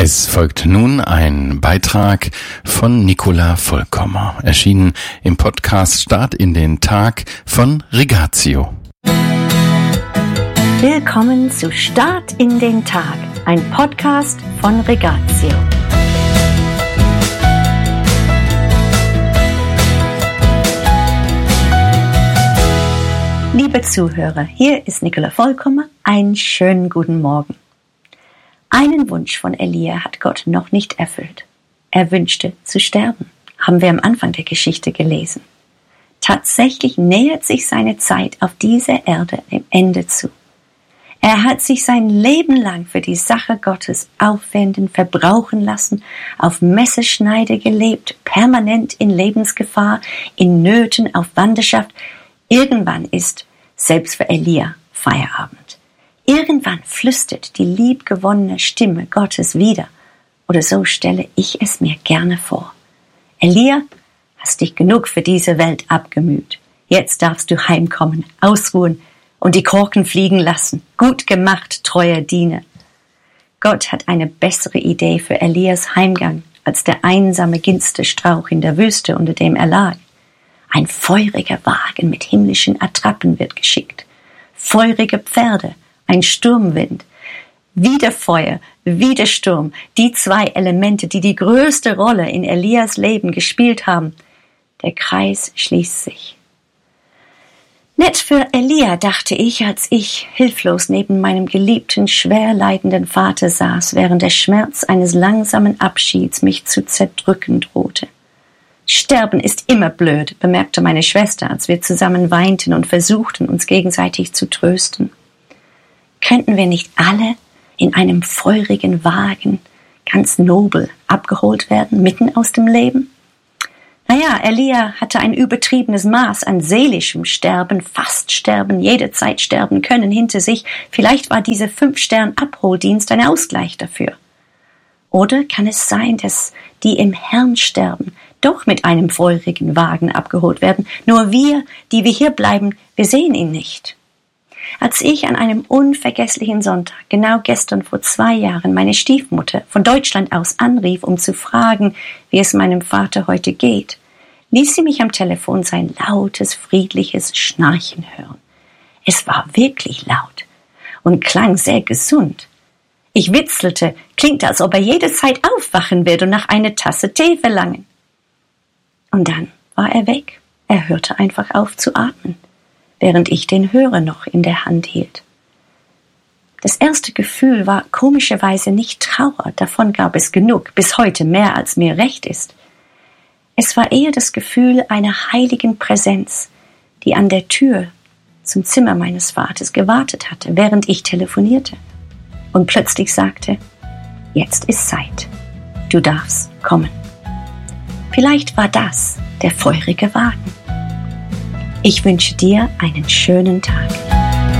Es folgt nun ein Beitrag von Nicola Vollkommer, erschienen im Podcast Start in den Tag von Rigatio. Willkommen zu Start in den Tag, ein Podcast von Rigatio. Liebe Zuhörer, hier ist Nicola Vollkommer. Einen schönen guten Morgen. Einen Wunsch von Elia hat Gott noch nicht erfüllt. Er wünschte zu sterben, haben wir am Anfang der Geschichte gelesen. Tatsächlich nähert sich seine Zeit auf dieser Erde dem Ende zu. Er hat sich sein Leben lang für die Sache Gottes aufwenden, verbrauchen lassen, auf Messerschneide gelebt, permanent in Lebensgefahr, in Nöten, auf Wanderschaft. Irgendwann ist, selbst für Elia, Feierabend. Irgendwann flüstert die liebgewonnene Stimme Gottes wieder. Oder so stelle ich es mir gerne vor. Elia, hast dich genug für diese Welt abgemüht. Jetzt darfst du heimkommen, ausruhen und die Korken fliegen lassen. Gut gemacht, treuer Diener. Gott hat eine bessere Idee für Elias Heimgang als der einsame Ginsterstrauch in der Wüste, unter dem er lag. Ein feuriger Wagen mit himmlischen Attrappen wird geschickt. Feurige Pferde, ein Sturmwind. Wieder Feuer, wieder Sturm. Die zwei Elemente, die die größte Rolle in Elias Leben gespielt haben. Der Kreis schließt sich. Nett für Elia, dachte ich, als ich hilflos neben meinem geliebten, schwer leidenden Vater saß, während der Schmerz eines langsamen Abschieds mich zu zerdrücken drohte. Sterben ist immer blöd, bemerkte meine Schwester, als wir zusammen weinten und versuchten, uns gegenseitig zu trösten. Könnten wir nicht alle in einem feurigen Wagen ganz nobel abgeholt werden, mitten aus dem Leben? Naja, Elia hatte ein übertriebenes Maß an seelischem Sterben, fast sterben, jederzeit sterben können hinter sich. Vielleicht war dieser 5-Stern-Abholdienst ein Ausgleich dafür. Oder kann es sein, dass die im Herrn sterben, doch mit einem feurigen Wagen abgeholt werden? Nur wir, die wir hier bleiben, wir sehen ihn nicht. Als ich an einem unvergesslichen Sonntag, genau gestern vor 2 Jahren, meine Stiefmutter von Deutschland aus anrief, um zu fragen, wie es meinem Vater heute geht, ließ sie mich am Telefon sein lautes, friedliches Schnarchen hören. Es war wirklich laut und klang sehr gesund. Ich witzelte, klingt, als ob er jederzeit aufwachen wird und nach einer Tasse Tee verlangen. Und dann war er weg. Er hörte einfach auf zu atmen, während ich den Hörer noch in der Hand hielt. Das erste Gefühl war komischerweise nicht Trauer, davon gab es genug, bis heute mehr als mir recht ist. Es war eher das Gefühl einer heiligen Präsenz, die an der Tür zum Zimmer meines Vaters gewartet hatte, während ich telefonierte. Und plötzlich sagte, jetzt ist Zeit, du darfst kommen. Vielleicht war das der feurige Wagen. Ich wünsche dir einen schönen Tag.